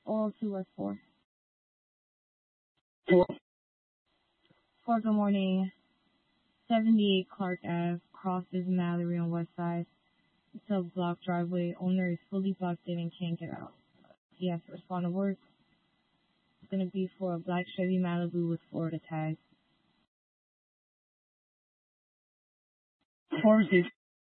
402 West 4. 4. 4, good morning. 78 Clark Ave, crosses Mallory on West Side. It's a blocked driveway. Owner is fully blocked in and can't get out. He has to respond to work. It's going to be for a black Chevy Malibu with Florida tags. 4 is